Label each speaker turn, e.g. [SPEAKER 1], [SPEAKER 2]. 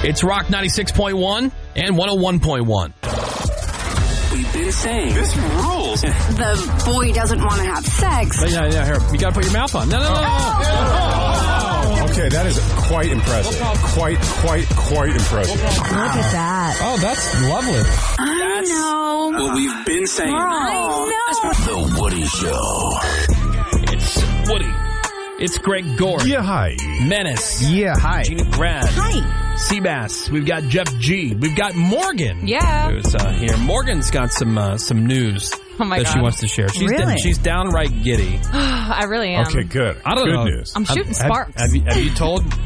[SPEAKER 1] It's Rock 96.1 and 101.1.
[SPEAKER 2] We've been saying this rules.
[SPEAKER 3] The boy doesn't want to have sex.
[SPEAKER 1] Yeah, here. You got to put your mouth on. No.
[SPEAKER 4] Okay, that is quite impressive. Quite impressive.
[SPEAKER 5] Look at that.
[SPEAKER 6] Oh, that's lovely.
[SPEAKER 3] I know.
[SPEAKER 2] What we've been saying.
[SPEAKER 3] I know.
[SPEAKER 2] The Woody Show.
[SPEAKER 1] It's Woody. It's Greg Gork.
[SPEAKER 4] Yeah, hi.
[SPEAKER 1] Menace.
[SPEAKER 4] Yeah, hi.
[SPEAKER 1] Gina Grad.
[SPEAKER 5] Hi.
[SPEAKER 1] Seabass. We've got Jeff G. We've got Morgan.
[SPEAKER 5] Yeah.
[SPEAKER 1] Who's here. Morgan's got some news that she wants to share. She's downright giddy.
[SPEAKER 5] I really am.
[SPEAKER 4] Okay, good.
[SPEAKER 1] I don't know.
[SPEAKER 4] Good news.
[SPEAKER 5] I'm shooting sparks.
[SPEAKER 1] Have you told